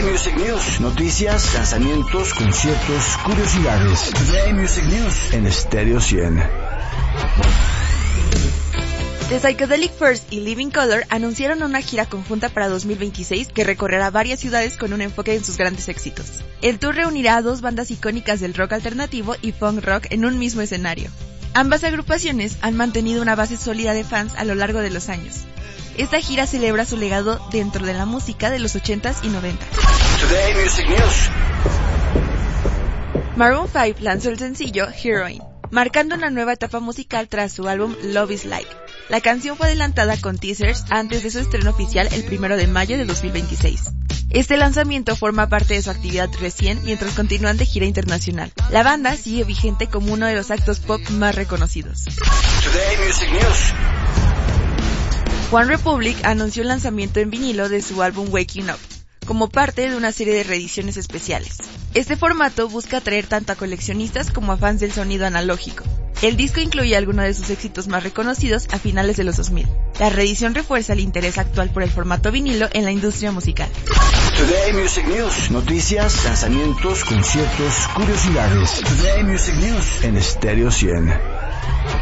Music News. Noticias, lanzamientos, conciertos, curiosidades. Today Music News en Stereo 100. The Psychedelic Furs y Living Colour anunciaron una gira conjunta para 2026 que recorrerá varias ciudades con un enfoque en sus grandes éxitos. El tour reunirá a dos bandas icónicas del rock alternativo y punk rock en un mismo escenario. Ambas agrupaciones han mantenido una base sólida de fans a lo largo de los años. Esta gira celebra su legado dentro de la música de los 80s y 90s. Today Music News. Maroon 5 lanzó el sencillo Heroine, marcando una nueva etapa musical tras su álbum Love is Like. La canción fue adelantada con teasers antes de su estreno oficial el 1 de mayo de 2026. Este lanzamiento forma parte de su actividad recién mientras continúan de gira internacional. La banda sigue vigente como uno de los actos pop más reconocidos. Today Music News. One Republic anunció el lanzamiento en vinilo de su álbum Waking Up, como parte de una serie de reediciones especiales. Este formato busca atraer tanto a coleccionistas como a fans del sonido analógico. El disco incluye algunos de sus éxitos más reconocidos a finales de los 2000. La reedición refuerza el interés actual por el formato vinilo en la industria musical. Today Music News. Noticias, lanzamientos, conciertos, curiosidades. Today Music News en Stereo 100.